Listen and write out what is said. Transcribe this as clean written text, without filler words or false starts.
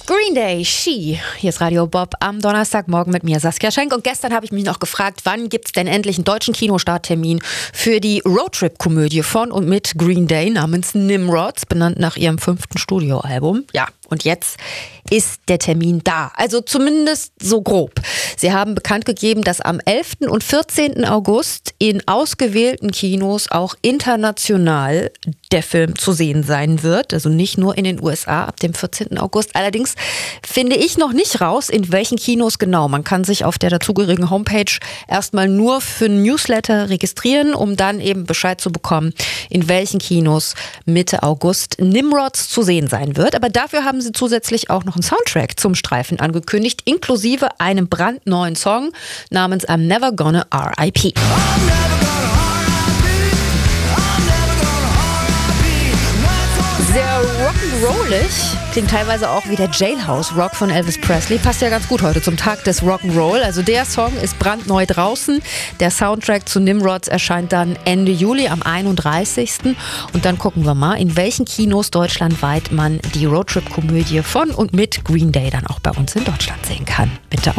Green Day, She. Hier ist Radio Bob am Donnerstagmorgen mit mir, Saskia Schenk. Und gestern habe ich mich noch gefragt, wann gibt es denn endlich einen deutschen Kinostarttermin für die Roadtrip-Komödie von und mit Green Day namens Nimrods, benannt nach ihrem 5. Studioalbum. Ja, und jetzt ist der Termin da. Also zumindest so grob. Sie haben bekannt gegeben, dass am 11. und 14. August in ausgewählten Kinos auch international der Film zu sehen sein wird. Also nicht nur in den USA ab dem 14. August. Allerdings finde ich noch nicht raus, in welchen Kinos genau. Man kann sich auf der dazugehörigen Homepage erstmal nur für ein Newsletter registrieren, um dann eben Bescheid zu bekommen, in welchen Kinos Mitte August Nimrods zu sehen sein wird. Aber dafür haben sie zusätzlich auch noch einen Soundtrack zum Streifen angekündigt, inklusive einem brandneuen Song namens I'm Never Gonna R.I.P. Sehr rock'n'rollig, klingt teilweise auch wie der Jailhouse Rock von Elvis Presley. Passt ja ganz gut heute zum Tag des Rock'n'Roll. Also der Song ist brandneu draußen. Der Soundtrack zu Nimrods erscheint dann Ende Juli am 31. Und dann gucken wir mal, in welchen Kinos deutschlandweit man die Roadtrip-Komödie von und mit Green Day dann auch bei uns in Deutschland sehen kann. Bitte